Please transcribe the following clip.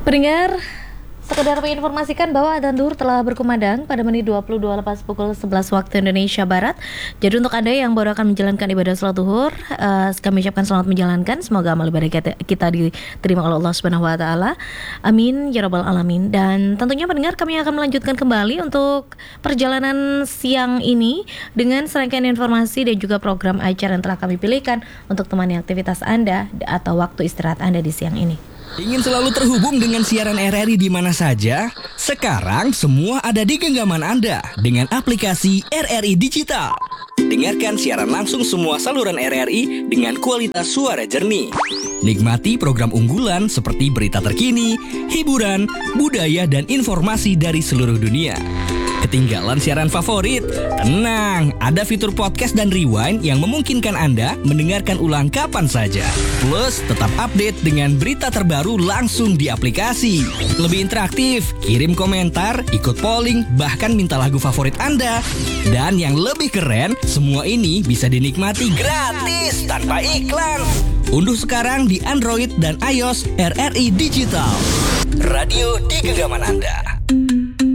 Pendengar, sekedar menginformasikan bahwa adzan zuhur telah berkumandang pada menit 22 lepas pukul 11 waktu Indonesia Barat. Jadi untuk Anda yang baru akan menjalankan ibadah salat zuhur, kami ucapkan selamat menjalankan. Semoga amal ibadah kita diterima oleh Allah Subhanahu wa taala. Amin ya rabbal alamin. Dan tentunya pendengar, kami akan melanjutkan kembali untuk perjalanan siang ini dengan serangkaian informasi dan juga program acara yang telah kami pilihkan untuk temani aktivitas Anda atau waktu istirahat Anda di siang ini. Ingin selalu terhubung dengan siaran RRI di mana saja? Sekarang semua ada di genggaman Anda dengan aplikasi RRI Digital. Dengarkan siaran langsung semua saluran RRI dengan kualitas suara jernih. Nikmati program unggulan seperti berita terkini, hiburan, budaya, dan informasi dari seluruh dunia. Ketinggalan siaran favorit? Tenang, ada fitur podcast dan rewind yang memungkinkan Anda mendengarkan ulang kapan saja. Plus, tetap update dengan berita terbaru langsung di aplikasi. Lebih interaktif, kirim komentar, ikut polling, bahkan minta lagu favorit Anda. Dan yang lebih keren, semua ini bisa dinikmati gratis tanpa iklan. Unduh sekarang di Android dan iOS RRI Digital. Radio di genggaman Anda.